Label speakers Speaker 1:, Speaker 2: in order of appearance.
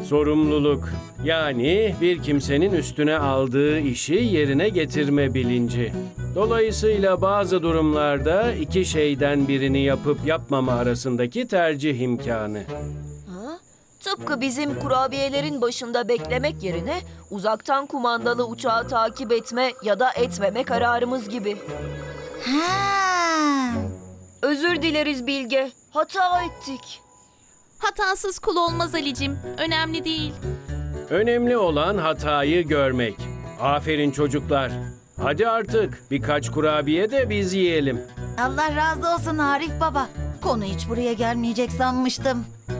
Speaker 1: Sorumluluk, yani bir kimsenin üstüne aldığı işi yerine getirme bilinci. Dolayısıyla bazı durumlarda iki şeyden birini yapıp yapmama arasındaki tercih imkanı.
Speaker 2: Tıpkı bizim kurabiyelerin başında beklemek yerine uzaktan kumandalı uçağı takip etme ya da etmeme kararımız gibi.
Speaker 3: Ha.
Speaker 2: Özür dileriz Bilge. Hata ettik.
Speaker 4: Hatasız kul olmaz Alicim. Önemli değil.
Speaker 1: Önemli olan hatayı görmek. Aferin çocuklar. Hadi artık birkaç kurabiye de biz yiyelim.
Speaker 3: Allah razı olsun Arif baba. Konu hiç buraya gelmeyecek sanmıştım.